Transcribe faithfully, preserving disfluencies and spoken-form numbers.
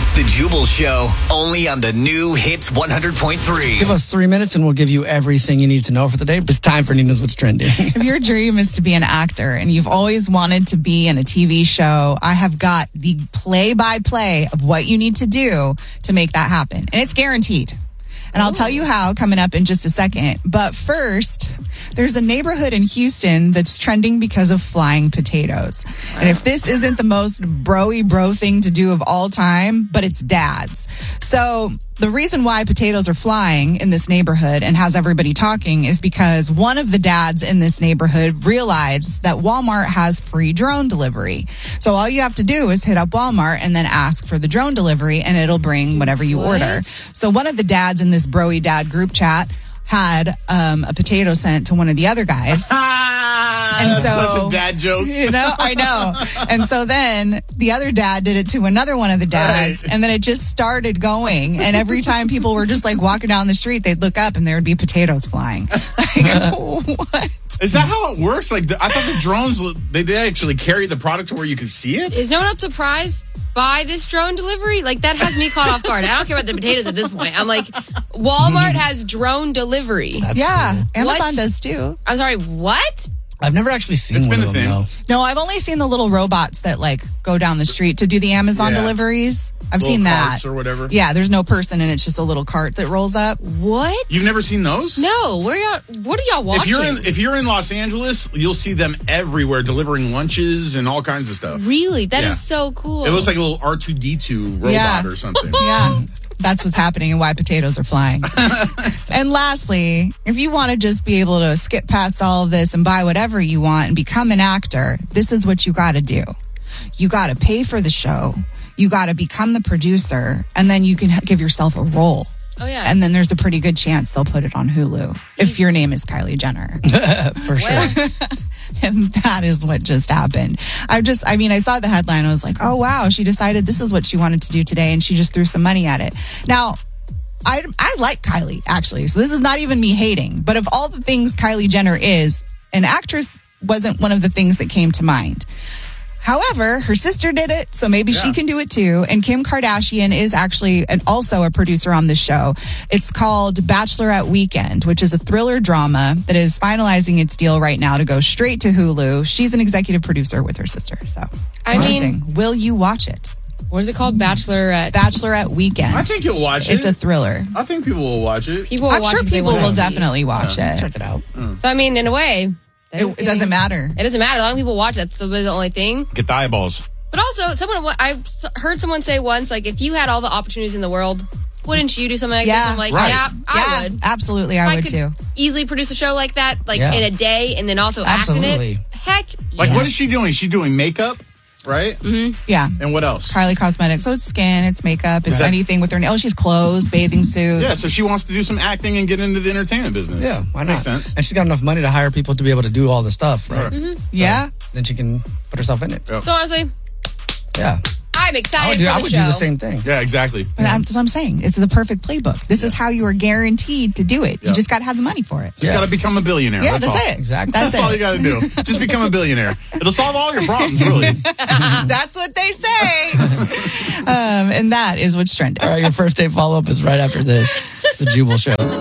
It's the Jubal Show, only on the new Hits one hundred point three. Give us three minutes and we'll give you everything you need to know for the day. It's time for Nina's What's Trending. If your dream is to be an actor and you've always wanted to be in a T V show, I have got the play-by-play of what you need to do to make that happen. And it's guaranteed. And I'll tell you how coming up in just a second. But first, there's a neighborhood in Houston that's trending because of flying potatoes. And if this isn't the most bro-y bro thing to do of all time, but it's dads. So the reason why potatoes are flying in this neighborhood and has everybody talking is because one of the dads in this neighborhood realized that Walmart has free drone delivery. So all you have to do is hit up Walmart and then ask for the drone delivery and it'll bring whatever you What? order. So one of the dads in this bro-y dad group chat had um, a potato sent to one of the other guys. And so, such a dad joke. You know, I know. And so then the other dad did it to another one of the dads. Right. And then it just started going. And every time people were just like walking down the street, they'd look up and there would be potatoes flying. Like, what? Is that how it works? Like, the, I thought the drones, they did actually carry the product to where you could see it? Is no one else surprised by this drone delivery? Like, that has me caught off guard. I don't care about the potatoes at this point. I'm like, Walmart has drone delivery. That's yeah. cool. Amazon What? does too. I'm sorry, what? I've never actually seen It's one been of a them, thing. though. No, I've only seen the little robots that like go down the street to do the Amazon Yeah. deliveries. I've Little seen that. carts or whatever. Yeah, there's no person and it's just a little cart that rolls up. What? You've never seen those? No, where y'all? What are y'all watching? If you're in if you're in Los Angeles, you'll see them everywhere delivering lunches and all kinds of stuff. Really? That is Yeah. so cool. It looks like a little R two D two robot Yeah. or something. Yeah, that's what's happening and why potatoes are flying. And lastly, if you want to just be able to skip past all of this and buy whatever you want and become an actor, this is what you got to do. You got to pay for the show. You got to become the producer, and then you can give yourself a role. Oh, yeah. And then there's a pretty good chance they'll put it on Hulu if your name is Kylie Jenner. For sure. Well, And that is what just happened. I just, I mean, I saw the headline. I was like, oh, wow, she decided this is what she wanted to do today. And she just threw some money at it. Now, I, I like Kylie, actually. So this is not even me hating. But of all the things Kylie Jenner is, an actress wasn't one of the things that came to mind. However, her sister did it, so maybe she Yeah. can do it too. And Kim Kardashian is actually an, also a producer on the show. It's called Bachelorette Weekend, which is a thriller drama that is finalizing its deal right now to go straight to Hulu. She's an executive producer with her sister. So, I mean- interesting. Will you watch it? what is it called? Bachelorette. Bachelorette Weekend. I think you'll watch it. It's a thriller. I think people will watch it. People will I'm watch sure it if they people wanna will see. definitely watch it. Check it out. So, I mean, in a way, It, it doesn't matter. It doesn't matter. As long as people watch, that's the, the only thing. Get the eyeballs. But also, someone I heard someone say once, like, if you had all the opportunities in the world, wouldn't you do something like Yeah. this? I'm like, Right. yeah, I yeah, would. absolutely. If I would could too. easily produce a show like that, like Yeah. in a day, and then also act in Absolutely. it. Heck, Like, Yeah. what is she doing? She's doing makeup, right? Mm-hmm. Yeah. And what else? Kylie Cosmetics. So it's skin, it's makeup, it's That- anything with her. Oh, she's clothes, bathing suits. Yeah, so she wants to do some acting and get into the entertainment business. Yeah, why not? Makes sense. And she's got enough money to hire people to be able to do all the stuff, right? Right. Yeah. Then she can put herself in it. Yeah. So honestly, Yeah. I'm I excited would, do, for I the would show. do the same thing. Yeah, exactly. But that's what I'm saying. It's the perfect playbook. This is how you are guaranteed to do it. Yeah. You just got to have the money for it. Just Yeah. got to become a billionaire. Yeah, that's, that's, all. it. Exactly. That's, That's all it. you got to do. Just become a billionaire. It'll solve all your problems, really. That's what they say. um, and that is what's trending. All right, your first day follow up is right after this. It's the Jubal Show.